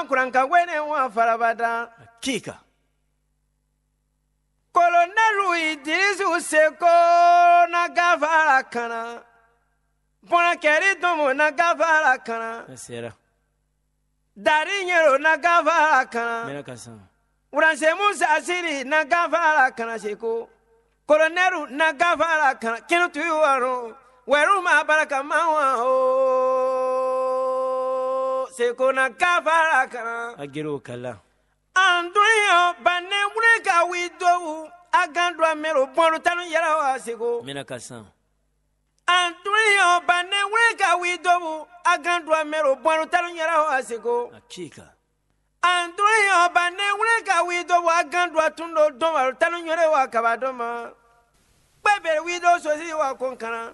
kuranka wene wa farabada kika Colonel Idrisu Seko na gavara kana Pona keri domo na gavara kana sera Dari nyero na gavara kana mera kasan Uranse Musa Asiri na gavara kana Seko Colonel na gavara kana Kinu tuiwaro Weru ma baraka mawa o Seko na gavara kana agiro kala Anduyo bane wureka widowu agandwa mero bonu tanu yara wa Seko mera kasan Anduyo bane wureka widowu agandwa mero bonu tanu yara wa Seko kika Anduyo bane wureka widowu agandwa tundo doma tanu yara wa kabadoma Bebe wido sosi wa konkana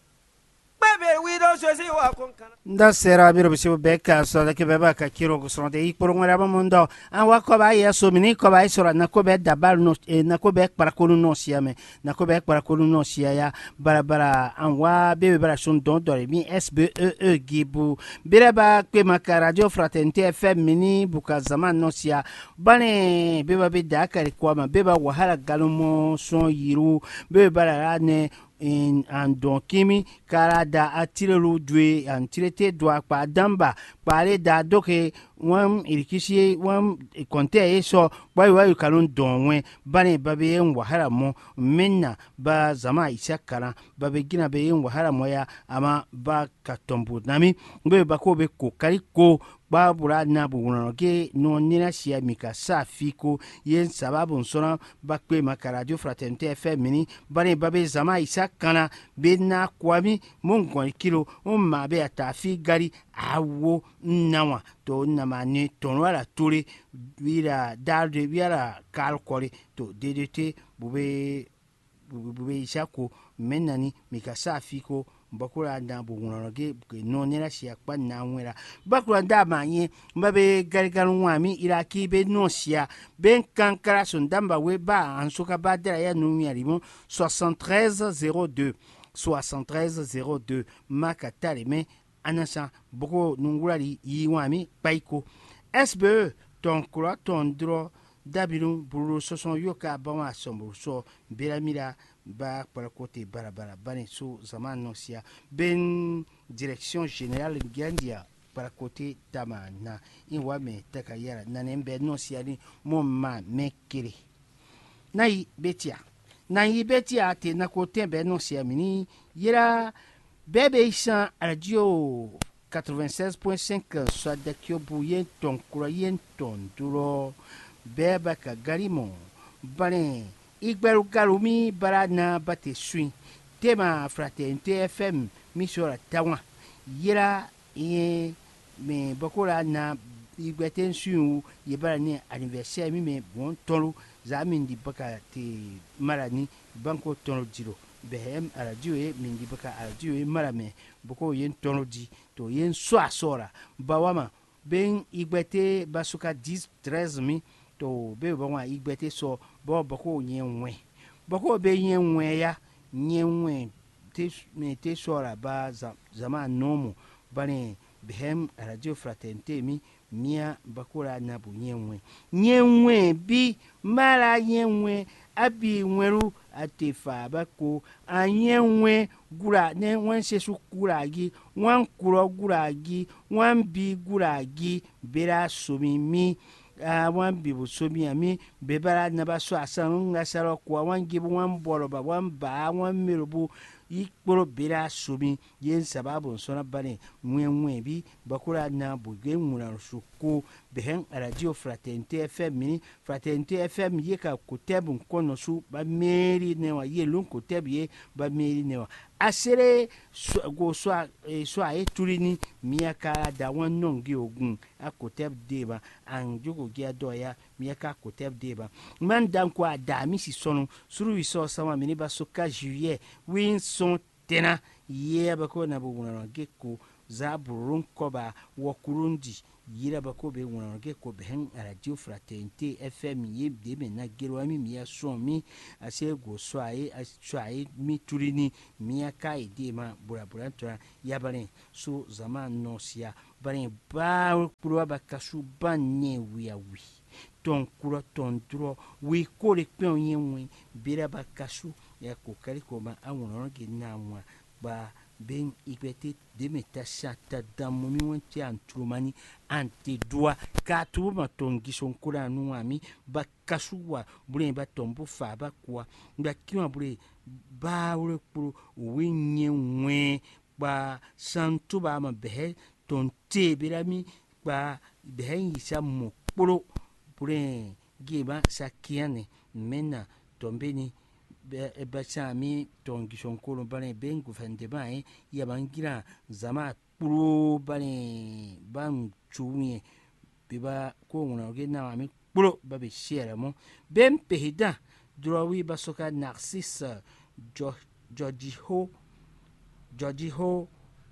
nda sera biro bisibu beka so da ke beba ka kiro go sonde ik por ngara ba mundo an wa ko ba ya so mini ko ba isora na ko be dabal no na ko be para ko no siame na ko be para ko no sia ya bara an wa be bara son don do mi SBE gibu bira ba pe maka radio fraternité FM mini buka zaman no sia bane be ba be da ka ko ma be ba wahala galumo son yiru be bara ne in andon kimi kara da atirelu dwe antirete dwa pa damba pare da doke wam irikisi wam konte eso wayu kalon donwe bane babe en wahara mo minna ba zama isakara babe gina be en wahara mo ya ama ba katombu nami be ba ko be ko kariko babura na buguno ke no nina sia mika safiko yen sababu nsona bakwe makaradio fraternité FM mini bane babe zama isakana be na kwami mongon kilo umma be atafi gari awo nawa to namane tonwala turi wira dalde wira kalkori to DDT bube isako menani mika safiko bakura da buguno ge no nina sia kwa na nwera bakura da manye mbabe garigaru wami iraki be no sia ben kankara sondamba we ba ansuka badra ya no yarimo 7302 7302 makatare me anasa boko nungurari yi wami paiko SBE ton kura ton dro dabiru buru soson yoka bawa sombo so beramira ba para côté barabara bane so zaman no sia ben direction générale Gandia para côté tamana inwa me takayara nanembe no sia ni momma mekere nai betia te na côté be no sia mini yera bebe isa radio 96.5 so da kyobu yen ton kurayen ton duro beba ka garimo bane igberu galumi barana bate swing tema fraternité FM misora tawa yera ye me bakora na igbeten swing ye barani anniversaire mi me bon tolu zamin di baka te marani banko tolu jiro behem radio e mindi baka radio e marame boko yen tolu di to yen so asora bawama ben igbete basuka 10 13 mi to be ba wa igbete so bo boko nyenwe boko be nyenwe ya nyenwe te sora ba zama nomo bane behem radio fraternité mi mia bakura na bu nyenwe bi mara nyenwe abi nweru atefa bako anyenwe gura ne wanse su kuragi wan kuro guragi wan bi guragi bera somimi wan bibu somi ami bebara na ba so asan ngasaro kwa wan gibu wan boroba wan ba wan mirubu ikporo bera somi yen sababu sona bane mwenwe bi bakura na buge nguna suko behen radio fraternité FM mini fraternité FM yeka kotebu nkono su ba meri ne wa yelun kotebu ye ba meri ne wa asere go so a turini miaka da wan nongi ogun akoteb deba anjugo gia doya miaka koteb deba man dan kwa da mi si sono suru wiso sama mini ba soka juillet win son tena ye ba ko na bu na geko za burun koba wakurundi yira ba ko be wona geko behen radio fraternité FM ye de me na gero ami mi aso mi ase go so ai mi turini miaka ide ma burabura tora yabane so zaman no sia bari ba kuro ba kasu ban ne wiawi ton kuro ton dro wi kore pe onyenwe bira ba kasu ya kokari ko ma awon ge na mwa ba ben ikwete de metashata damu mi wonti antrumani ante doa ka tu ma tongi son kura nu ami ba kasuwa bure ba tombo fa ba kwa ba kiwa bure ba wure pro winye nwe ba santu ba ma behe ton te birami ba behe yisa mo pro bure geba sakiane mena tombeni bachami tongi sonkolo bane bengu fandema ya bangira zama puro bane ban chumie biba ko ngona gena ami puro babe share mo ben pehida drowi basoka narcisse Georgiho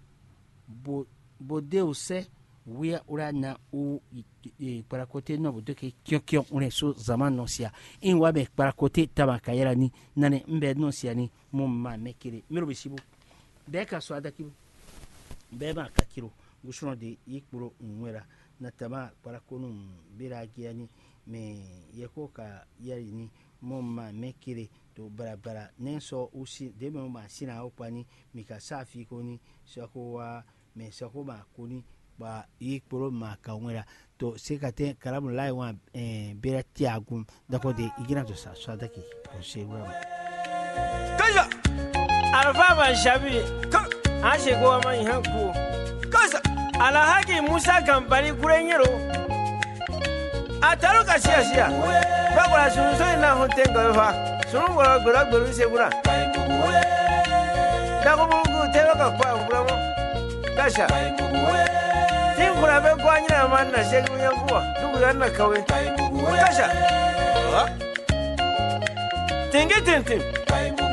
Bodeuse wia urana u para kote no bodo ke kyokyo une so zaman no sia in wabe para kote tabaka yara ni nane mbe no sia ni mumma mekire miro bisibu beka so adaki beba kakiro gushono de yikburo nwera na tama para konu biragi yani me yekoka yari ni mumma mekire to barabara nenso usi de me ma sina opani mika safi koni sakowa me sakoma koni ba yikporo ma kawera to sekate kalamu lai wa bera tiagum dako de igina to sa daki o segura kaza alfa ban shabi a shego ma ihan ku kaza alhaji musa gambari gurenyero ataro ka sia bagora sunso ina hontengo fa sunu gora gora segura dako bungu tero ka kwa nguramo kasha Kura be kwanyina manna shegu yankuwa dugu yanna kawe kasha tingi tintim